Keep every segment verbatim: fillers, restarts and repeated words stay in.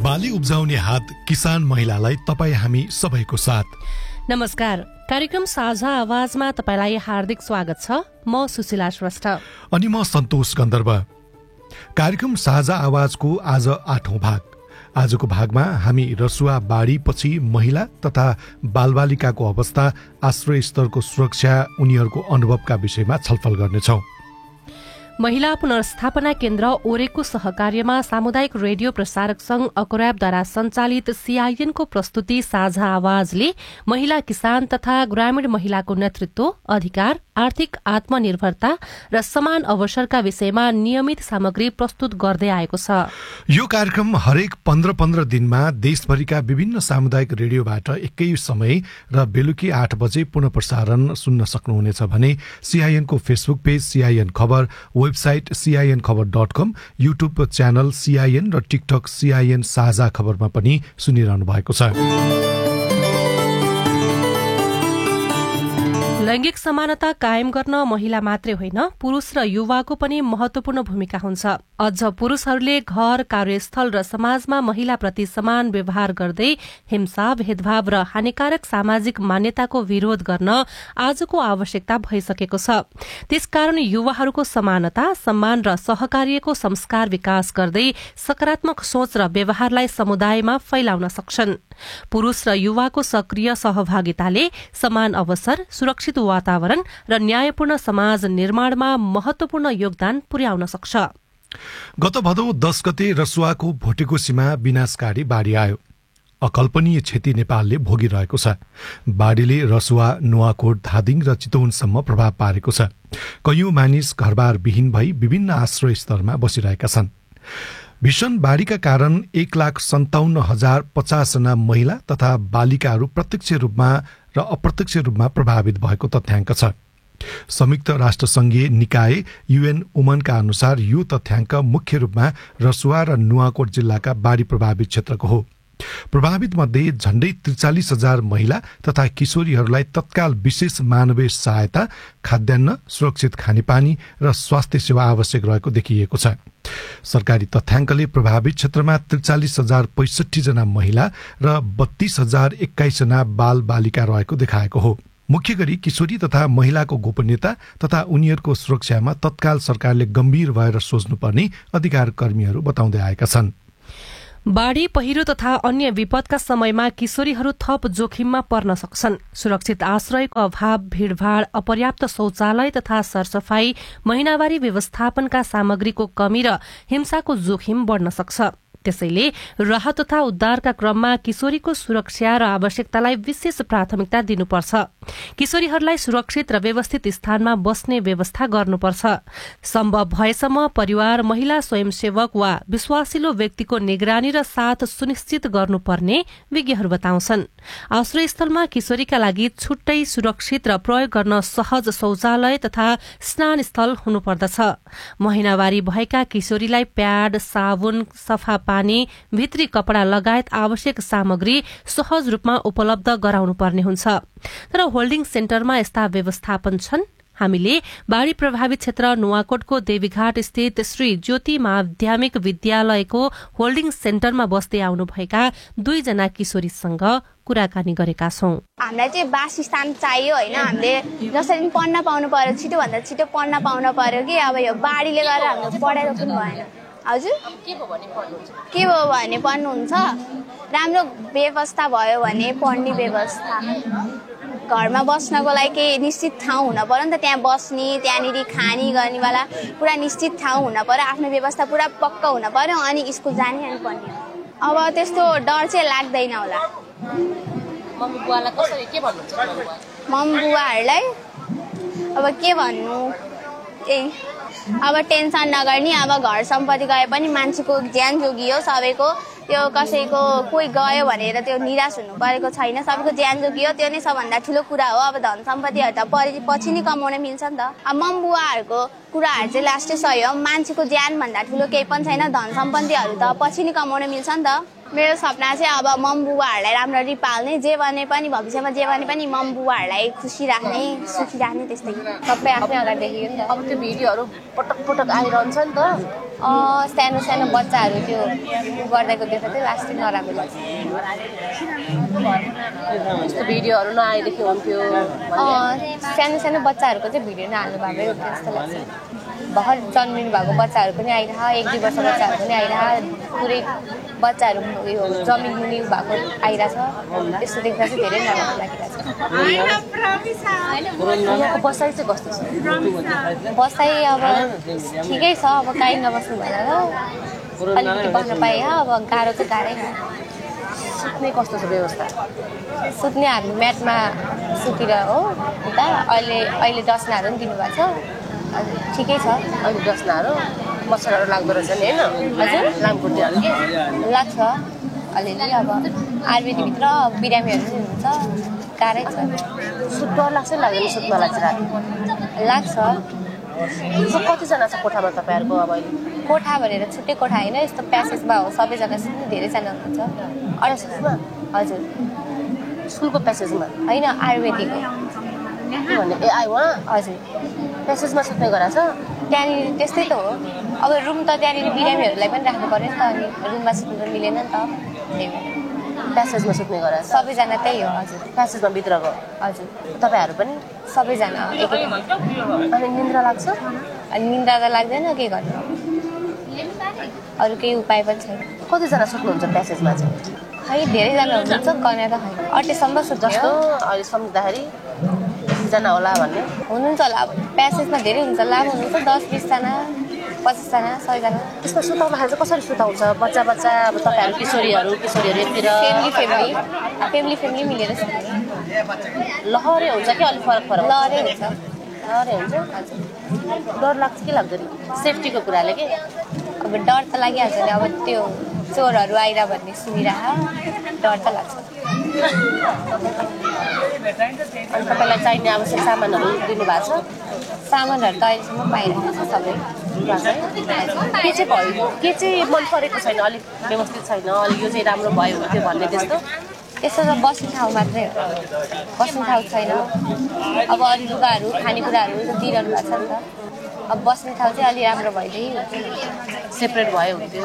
बाली उब्जाउने हात किसान महिलालाई तपाईँ हामी सबैको साथ। नमस्कार, कार्यक्रम साझा आवाजमा तपाईलाई हार्दिक स्वागत छ। म सुशीला श्रेष्ठ अनि म सन्तोष गन्धर्व। कार्यक्रम साझा आवाजको आज आठौं भाग। आजको भागमा हामी रसुवा बाढी पछि महिला तथा बालबालिकाको अवस्था, आश्रय स्तरको सुरक्षा, उनीहरूको अनुभवका विषयमा छलफल गर्नेछौं। महिला पुनर्स्थापना केन्द्र ओरेको सहकार्यमा सामुदायिक रेडियो प्रसारक संघ अकोर्याबद्वारा सञ्चालित सीआईएनको प्रस्तुति साझा आवाजले महिला किसान तथा ग्रामीण महिलाको नेतृत्व, अधिकार, आर्थिक आत्मनिर्भरता र समान अवसरका विषयमा नियमित सामग्री प्रस्तुत गर्दै आएको छ। यो कार्यक्रम हरेक पन्ध्र पन्ध्र दिनमा देशभरिका विभिन्न सामुदायिक रेडियोबाट एकै समय र बेलुकी आठ बजे पुनः प्रसारण सुन्न सक्नुहुनेछ भने सीआईएनको फेसबुक पेज सीआईएन खबर, वेबसाइट सीआईएन खबर डट कम, युट्युब च्यानल सीआईएन र टिकटक सीआईएन साझा खबरमा पनि सुनिरहनु भएको छ। लैंगिक समानता कायम गर्न महिला मात्रै होइन, पुरुष र युवाको पनि महत्वपूर्ण भूमिका हुन्छ। अझ पुरुषहरूले घर, कार्यस्थल र समाजमा महिलाप्रति समान व्यवहार गर्दै हिंसा, भेदभाव र हानिकारक सामाजिक मान्यताको विरोध गर्न आजको आवश्यकता भइसकेको छ। त्यसकारण युवाहरूको समानता, सम्मान र सहकार्यको संस्कार विकास गर्दै सकारात्मक सोच र व्यवहारलाई समुदायमा फैलाउन सक्छन्। पुरुष र युवाको सक्रिय सहभागिताले समान अवसर, सुरक्षित वातावरण र न्यायपूर्ण समाज निर्माणमा महत्वपूर्ण योगदान पुर्याउन सक्छ। गत भदौ दश गते रसुवाको भोटेकोसीमा विनाशकारी बाढी आयो। अकल्पनीय क्षति नेपालले भोगिरहेको छ। बाढीले रसुवा, नुवाकोट, धादिङ र चितवनसम्म प्रभाव पारेको छ। कैयौं मानिस घरबार विहीन भई विभिन्न आश्रय स्तरमा बसिरहेका छन्। भीषण बाढीका कारण एक लाख सन्ताउन्न हजार पचास जना महिला तथा बालिकाहरू प्रत्यक्ष रूपमा र अप्रत्यक्ष रूपमा प्रभावित भएको तथ्याङ्क छ। संयुक्त राष्ट्र संघीय निकाय यूएन वुमनका अनुसार यो तथ्याङ्क मुख्य रूपमा रसुवा र नुवाकोट जिल्लाका बाढी प्रभावित क्षेत्रको हो। प्रभावित मध्ये झण्डै त्रिचालिस हजार महिला तथा किशोरीहरूलाई तत्काल विशेष मानवीय सहायता, खाद्यान्न, सुरक्षित खानेपानी र स्वास्थ्य सेवा आवश्यक रहेको देखिएको छ। सरकारी तथ्याङ्कले प्रभावित क्षेत्रमा त्रिचालिस हजार पैंसठी जना महिला र बत्तीस हजार एक्काइस जना बाल बालिका रहेको देखाएको हो। मुख्य गरी किशोरी तथा महिलाको गोपनीयता तथा उनीहरूको सुरक्षामा तत्काल सरकारले गम्भीर भएर सोच्नुपर्ने अधिकार कर्मीहरू बताउँदै आएका छन्। बाढी, पहिरो तथा अन्य विपदका समयमा किशोरीहरू थप जोखिममा पर्न सक्छन्। सुरक्षित आश्रयको अभाव, भीड़भाड़, अपर्याप्त शौचालय तथा सरसफाई, महिनावारी व्यवस्थापनका सामग्रीको कमी र हिंसाको जोखिम बढ्न सक्छ। त्यसैले राहत तथा उद्धारका क्रममा किशोरीको सुरक्षा र आवश्यकतालाई विशेष प्राथमिकता दिनुपर्छ। किशोरीहरूलाई सुरक्षित र व्यवस्थित स्थानमा बस्ने व्यवस्था गर्नुपर्छ। सम्भव भएसम्म परिवार, महिला स्वयंसेवक वा विश्वासिलो व्यक्तिको निगरानी र साथ सुनिश्चित गर्नुपर्ने विज्ञहरू बताउँछन्। आश्रयस्थलमा किशोरीका लागि छुट्टै सुरक्षित र प्रयोग गर्न सहज शौचालय तथा स्नान स्थल हुनुपर्दछ। महिनावारी भएका किशोरीलाई प्याड, साबुन, सफा पानी, भित्री कपडा लगायत आवश्यक सामग्री सहज रूपमा उपलब्ध गराउनु पर्ने हुन्छ। तर होल्डिङ सेन्टरमा यस्ता व्यवस्थापन छन्। हामीले बाढी प्रभावित क्षेत्र नुवाकोटको देवीघाट स्थित श्री ज्योति माध्यमिक विद्यालयको होल्डिङ सेन्टरमा बस्दै आउनुभएका दुईजना किशोरीसँग कुराकानी गरेका छौं। हामीलाई चाहिँ वासस्थान चाहियो होइन, हामीले जसरी पढ्न पाउनु पर्यो, छिटो भन्दा छिटो पढ्न पाउनु पर्यो कि अब यो बाढीले गर्दा हाम्रो पढाइ रोक्नु भएन। हजुर के भयो भने पढ्नुहुन्छ? के भयो भने पढ्नुहुन्छ? राम्रो व्यवस्था भयो भने पढ्ने व्यवस्था, घरमा बस्नको लागि केही निश्चित ठाउँ हुन पर्यो नि त। त्यहाँ बस्ने, त्यहाँनिर खाने गर्नेवाला पुरा निश्चित ठाउँ हुन पर्यो, आफ्नो व्यवस्था पुरा पक्का हुन पर्यो, अनि स्कुल जाने अनि पढ्ने। अब त्यस्तो डर चाहिँ लाग्दैन होला। मम्मी बुवालाई कसरी के भन्नुहुन्छ? मम्मी बुवाहरूलाई अब के भन्नु, त्यही अब टेन्सन नगर्ने। अब घर सम्पत्ति गए पनि मान्छेको ज्यान जोगियो, सबैको त्यो कसैको कोही गयो भनेर त्यो निराश हुनु परेको छैन। सबैको ज्यान जोगियो, त्यो नै सबभन्दा ठुलो कुरा हो। अब धन सम्पत्तिहरू त पछि नै कमाउन मिल्छ नि त। अब मम बुवाहरूको कुराहरू चाहिँ लास्टै सही हो। मान्छेको ज्यान भन्दा ठुलो केही पनि छैन। धन सम्पत्तिहरू त पछि नै कमाउन मिल्छ नि त। मेरो सपना चाहिँ अब मम बुवाहरूलाई राम्ररी पाल्ने, जे भने पनि भविष्यमा जे भने पनि मम बुवाहरूलाई खुसी राख्ने, सुखी राख्ने, त्यस्तै सबै आफै अगाडि देखियो नि त। अब त्यो भिडियोहरू पटक पटक आइरहन्छ नि त। अँ सानो सानो बच्चाहरू त्यो गर्दाको देख्दा चाहिँ लास्टै नराम्रो लाग्छ। यस्तो भिडियोहरू नआएदेखि हुन्थ्यो। अँ सानो सानो बच्चाहरूको चाहिँ भिडियो नहाल्नु भएकै हो जस्तो लाग्छ। भर्खर जन्मिनु भएको बच्चाहरू पनि आइरह, एक दुई वर्ष बच्चाहरू पनि आइरह, पुरै बच्चाहरू उयो जमिन मुनि भएको आइरहेछ। त्यस्तो देख्दा चाहिँ धेरै नराम्रो लागिरहेछ। यहाँको बसाइ चाहिँ कस्तो छ? बसाइ अब ठिकै छ, अब काहीँ नबस्नु भएन र अलिकति बस्न पाएँ। अब गाह्रो चाहिँ गाह्रै छ। सुत्ने कस्तो छ व्यवस्था? सुत्ने हामी म्याटमा सुतिर हो उता। अहिले अहिले डस्नाहरू पनि दिनुभएको छ, ठिकै छ। अहिले डस्नाहरू मच्छरहरू लाग्दो रहेछ नि होइन? हजुर लामखुट्टेहरू के लाग्छ अलिअलि। अब आयुर्वेदिकभित्र बिरामीहरू पनि हुनुहुन्छ, गाह्रै छ। सुत डर लाग्छ लाग्दैन? सुत्नलाई चाहिँ राति लाग्छ। कतिजना छ कोठामा तपाईँहरूको अब अहिले? कोठा भनेर छुट्टै कोठा होइन, यस्तो प्यासेजमा हो सबैजना सुत्नु। धेरैजना हुनुहुन्छ। प्यासेजमा? हजुर स्कुलको प्यासेजमा होइन, आयुर्वेदिक हो। के भन्ने? ए आइ उहाँ हजुर प्यासेजमा सुत्ने गराएको छ? त्यहाँनिर त्यस्तै त हो। अब रुम त त्यहाँनिर बिरामीहरूलाई पनि राख्नु पऱ्यो नि त, अनि रुममा सुत्नु त मिलेन नि त। त्यही भएर प्यासेजमा सुत्ने गराएको छ? सबैजना त्यही हो। हजुर प्यासेजमा भित्रको? हजुर तपाईँहरू पनि? सबैजना एक एक। अनि निन्द्रा लाग्छ? अनि निन्द्रा त लाग्दैन, के गर्नु, अरू केही उपाय पनि छैन। कतिजना सुत्नुहुन्छ प्यासेजमा चाहिँ? खै धेरैजना हुनुहुन्छ, कन्या त खै अठसम्म सुत्छ जस्तो अहिले सम्झिँदाखेरि जना होला भन्ने हुनुहुन्छ होला। अब प्यासेजमा धेरै हुन्छ होला, अब हुनुहुन्छ दस बिसजना, पच्चिसजना, सयजना। त्यसमा सुताउँदाखेरि चाहिँ कसरी सुताउँछ? बच्चा बच्चा अब तपाईँहरू किशोरीहरू किशोरीहरू यतिर फेमिली फेमिली फेमिली फेमिली मिलेर सुत्ने। लहरे हुन्छ कि अलिक फरक फरक? लहरै हुन्छ। लहरे हुन्छ? डर लाग्छ कि लाग्दैन? सेफ्टीको कुराले के अब डर त लागिहाल्छ नि। अब त्यो चोरहरू आइरह भन्ने सुनिरह, डर त लाग्छ। अनि तपाईँलाई चाहिने आवश्यक सामानहरू दिनुभएको छ? सामानहरू त अहिलेसम्म पाइरहेको छ सबै। के चाहिँ भयो, के चाहिँ मन परेको छैन, अलिक व्यवस्थित छैन, अलिक यो चाहिँ राम्रो भयो त्यो भन्ने त्यस्तो? त्यस्तो त बस्ने ठाउँ मात्रै हो, बस्ने ठाउँ छैन। अब अरू लुगाहरू खानेकुराहरू त दिइरहनु भएको छ नि त। अब बस्ने ठाउँ चाहिँ अलि राम्रो भइदियो, सेपरेट भयो हुन्थ्यो।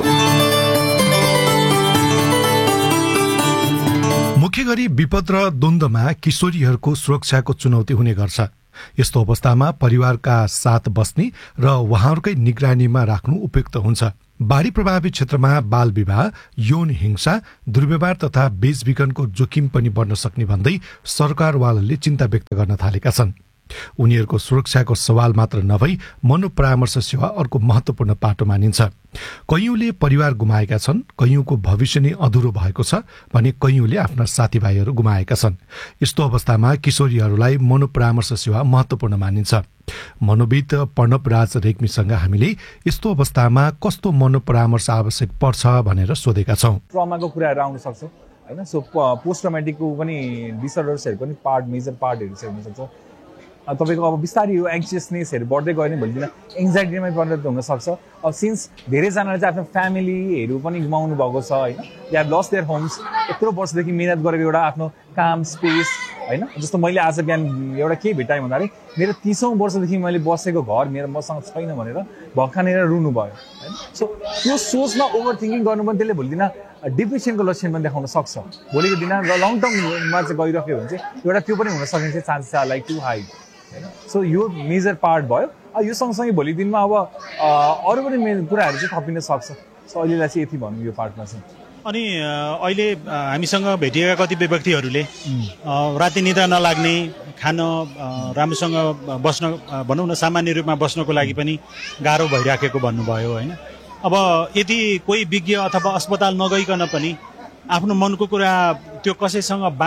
मुख्य गरी विपद र द्वन्द्वमा किशोरीहरूको सुरक्षाको चुनौती हुने गर्छ। यस्तो अवस्थामा परिवारका साथ बस्ने र उहाँहरूकै निगरानीमा राख्नु उपयुक्त हुन्छ। बाढी प्रभावित क्षेत्रमा बाल विवाह, यौन हिंसा, दुर्व्यवहार तथा बेचबिखनको जोखिम पनि बढ्न सक्ने भन्दै सरकारवालाले चिन्ता व्यक्त गर्न थालेका छन्। उनीहरूको सुरक्षाको सवाल मात्र नभई मनोपरामर्श सेवा अर्को महत्वपूर्ण पाटो मानिन्छ। कैयौंले परिवार गुमाएका छन्, कैयौंको भविष्य नै अधुरो भएको छ भने कैयौंले आफ्ना साथीभाइहरू गुमाएका छन्। यस्तो अवस्थामा किशोरीहरूलाई मनोपरामर्श सेवा महत्वपूर्ण मानिन्छ। मनोविद प्रणव राज रेग्मीसँग हामीले यस्तो अवस्थामा कस्तो मनोपरामर्श आवश्यक पर्छ भनेर सोधेका छौं। ट्रमाको कुराहरू आउन सक्छ हैन, सो पोस्ट ट्रमेटिकको पनि डिसअर्डर्सहरू पनि पार्ट मेजर पार्टहरू चाहिँ हुन सक्छ। तपाईको अब बिस्तारै यो एङ्सियसनेसहरू बढ्दै गयो भने भोलि दिन एङ्जाइटीमै परिणत हुन सक्छ। अब सिन्स धेरैजनाले चाहिँ आफ्नो फ्यामिलीहरू पनि गुमाउनु भएको छ हैन, they have lost their homes. यत्रो वर्षदेखि मेहनत गरेको एउटा आफ्नो काम स्पेस हैन, जस्तो मैले आज बिहान एउटा के भेटाएँ भन्दाखेरि मेरो तीसौँ वर्षदेखि मैले बसेको घर मेरो मसँग छैन भनेर भक्कानेर रुनु भयो हैन। सो त्यो सोचमा ओभर थिङ्किङ गर्नु पनि त्यसले भोलि दिन डिप्रेसनको लक्षण पनि देखाउन सक्छ। भोलिको दिन लङ टर्ममा चाहिँ गइरह्यो भने चाहिँ एउटा त्यो पनि हुन सक्ने चाहिँ chances are like to high. So यो मेजर पार्ट भयो। यो सँगसँगै भोलि दिनमा अब अरू पनि कुराहरू चाहिँ थपिन सक्छ। सो अहिलेलाई चाहिँ यति भनौँ यो पार्टमा चाहिँ। अनि अहिले हामीसँग भेटिएका कतिपय व्यक्तिहरूले राति निद्रा नलाग्ने, खान राम्रोसँग बस्न भनौँ न सामान्य रूपमा बस्नको लागि पनि गाह्रो भइराखेको भन्नुभयो होइन। अब यदि कोही विज्ञ अथवा अस्पताल नगइकन पनि आफ्नो मनको कुरा त्यो कसैसँग